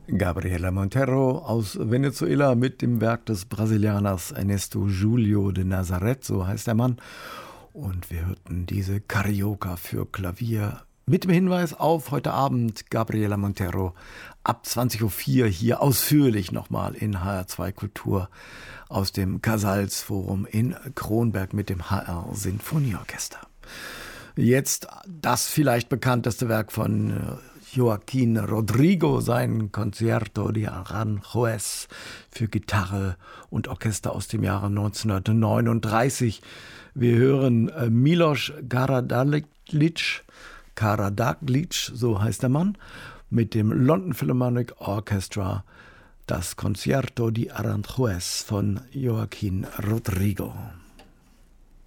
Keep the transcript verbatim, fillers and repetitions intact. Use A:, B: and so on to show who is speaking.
A: Gabriela Montero aus Venezuela mit dem Werk des Brasilianers Ernesto Julio de Nazareth, so heißt der Mann. Und wir hörten diese Carioca für Klavier mit dem Hinweis auf heute Abend Gabriela Montero ab zwanzig Uhr vier hier ausführlich nochmal in H R zwei Kultur aus dem Casals Forum in Kronberg mit dem H R Sinfonieorchester. Jetzt das vielleicht bekannteste Werk von Joaquín Rodrigo, sein Concierto de Aranjuez für Gitarre und Orchester aus dem Jahre neunzehnhundertneununddreißig. Wir hören Milos Karađalić, Karađalić, so heißt der Mann, mit dem London Philharmonic Orchestra, das Concierto de Aranjuez von Joaquín Rodrigo.